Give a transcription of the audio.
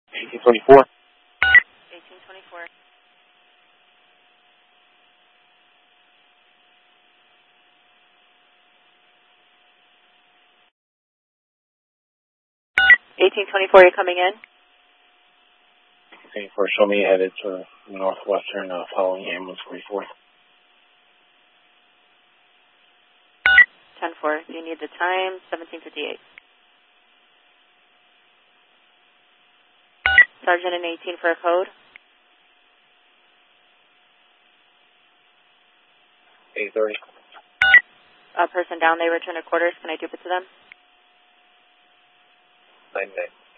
1824. 1824. You're coming in? 1824, show me headed to Northwestern following ambulance 44. 10-4. Do you need the time? 1758. Sergeant in 18 for a code. 830. A person down, they return to quarters. Can I dip it to them? 99.